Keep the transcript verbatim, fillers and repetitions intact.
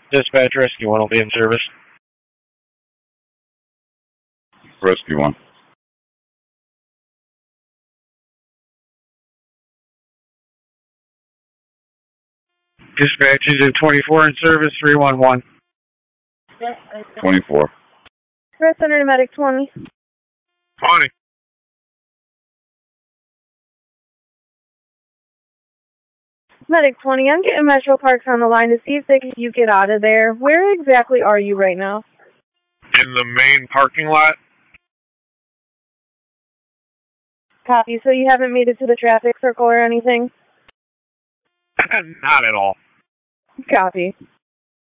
Dispatch Rescue one will be in service. Rescue one. Dispatch is in twenty-four in service, three one one. twenty-four. Press Center to Medic twenty. twenty. Medic twenty, I'm getting Metro Parks on the line to see if they can you get out of there. Where exactly are you right now? In the main parking lot. Copy, so you haven't made it to the traffic circle or anything? Not at all. Copy.